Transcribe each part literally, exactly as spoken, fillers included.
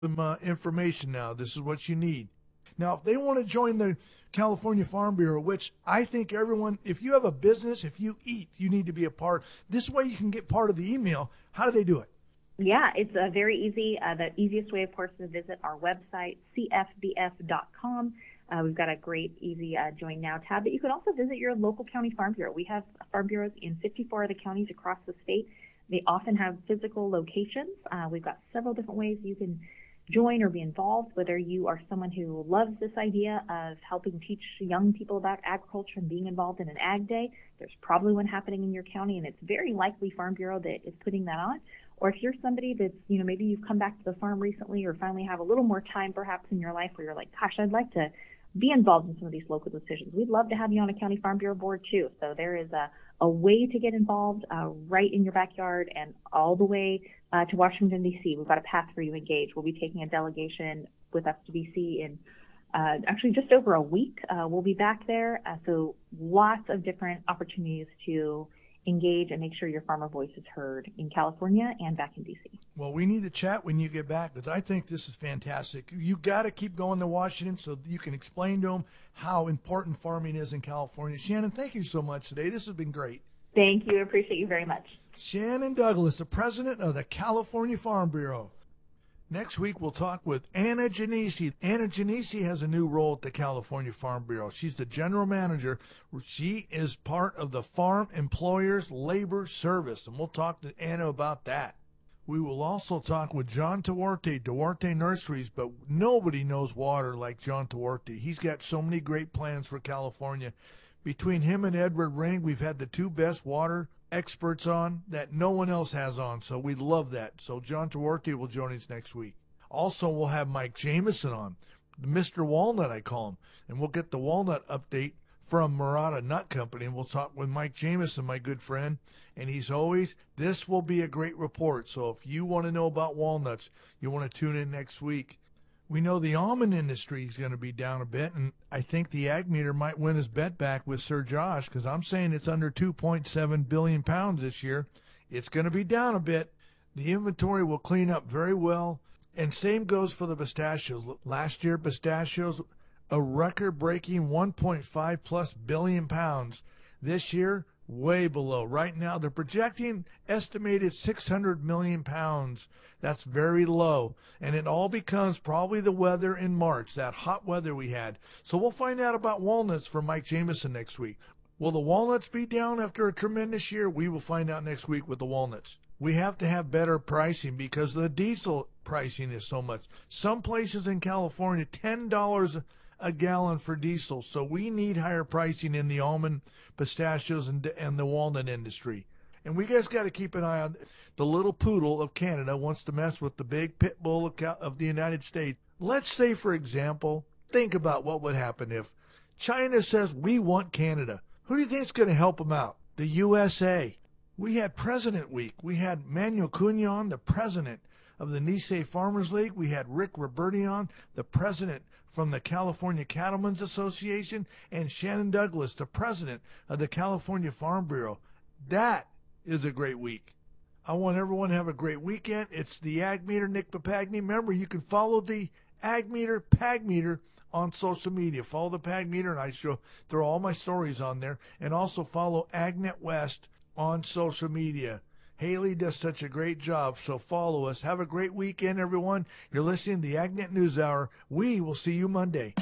some uh, information now. This is what you need. Now, if they want to join the California Farm Bureau, which I think everyone, if you have a business, if you eat, you need to be a part. This way you can get part of the email. How do they do it? Yeah, it's uh, very easy. Uh, the easiest way, of course, is to visit our website, c f b f dot com. Uh, we've got a great, easy uh, Join Now tab. But you can also visit your local county farm bureau. We have farm bureaus in fifty-four other counties across the state. They often have physical locations. Uh, we've got several different ways you can join or be involved, whether you are someone who loves this idea of helping teach young people about agriculture and being involved in an ag day. There's probably one happening in your county, and it's very likely Farm Bureau that is putting that on. Or if you're somebody that's, you know, maybe you've come back to the farm recently or finally have a little more time perhaps in your life where you're like, gosh, I'd like to be involved in some of these local decisions. We'd love to have you on a county Farm Bureau board too. So there is a, a way to get involved uh, right in your backyard and all the way uh, to Washington, D C. We've got a path for you to engage. We'll be taking a delegation with us to D C in uh, actually just over a week. Uh, we'll be back there. Uh, so lots of different opportunities to engage and make sure your farmer voice is heard in California and back in D C. Well, we need to chat when you get back because I think this is fantastic. You got to keep going to Washington so you can explain to them how important farming is in California. Shannon, thank you so much today. This has been great. Thank you. I appreciate you very much. Shannon Douglas, the president of the California Farm Bureau. Next week, we'll talk with Anna Genesi. Anna Genesi has a new role at the California Farm Bureau. She's the general manager. She is part of the Farm Employers Labor Service, and we'll talk to Anna about that. We will also talk with John Duarte, Duarte Nurseries, but nobody knows water like John Duarte. He's got so many great plans for California. Between him and Edward Ring, we've had the two best water experts on that no one else has on, so we love that. So John Duarte will join us next week. Also, we'll have Mike Jamison on, Mister Walnut, I call him, and we'll get the walnut update from Murata Nut Company, and we'll talk with Mike Jamison, my good friend, and he's always, this will be a great report, so if you want to know about walnuts, you want to tune in next week. We know the almond industry is going to be down a bit, and I think the Ag Meter might win his bet back with Sir Josh because I'm saying it's under two point seven billion pounds this year. It's going to be down a bit. The inventory will clean up very well, and same goes for the pistachios. Last year, pistachios, a record-breaking one point five plus billion pounds. This year, way below. Right now, they're projecting estimated six hundred million pounds. That's very low. And it all becomes probably the weather in March, that hot weather we had. So we'll find out about walnuts from Mike Jamison next week. Will the walnuts be down after a tremendous year? We will find out next week with the walnuts. We have to have better pricing because the diesel pricing is so much. Some places in California, ten dollars a gallon for diesel. So we need higher pricing in the almond, pistachios, and, and the walnut industry. And we guys got to keep an eye on the little poodle of Canada wants to mess with the big pit bull of, of the United States. Let's say, for example, think about what would happen if China says we want Canada. Who do you think is going to help them out? The U S A. We had President Week. We had Manuel Cunha, the president of the Nisei Farmers League. We had Rick Roberti, the president from the California Cattlemen's Association, and Shannon Douglas, the president of the California Farm Bureau. That is a great week. I want everyone to have a great weekend. It's the Ag Meter, Nick Papagni. Remember, you can follow the Ag Meter, Pag Meter on social media. Follow the Pag Meter, and I show throw all my stories on there. And also follow AgNet West on social media. Haley does such a great job, so follow us. Have a great weekend, everyone. You're listening to the AgNet News Hour. We will see you Monday.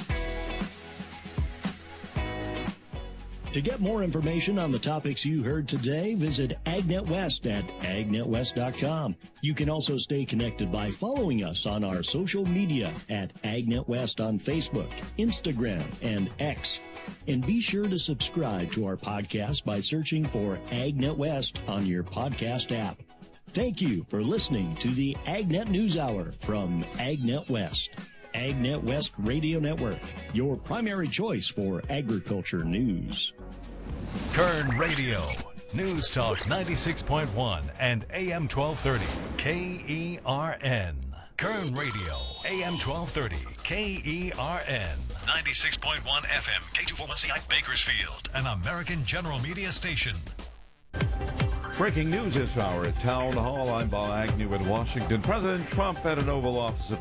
To get more information on the topics you heard today, visit AgNet West at ag net west dot com. You can also stay connected by following us on our social media at AgNet West on Facebook, Instagram, and X. And be sure to subscribe to our podcast by searching for AgNet West on your podcast app. Thank you for listening to the AgNet News Hour from AgNet West. AgNet West Radio Network, your primary choice for agriculture news. Kern Radio, News Talk ninety-six point one and A M twelve thirty, K E R N. Kern Radio, A M twelve thirty, K E R N. ninety-six point one F M, K two forty-one C I Bakersfield, an American General Media station. Breaking news this hour at Town Hall. I'm Bob Agnew in Washington. President Trump at an Oval Office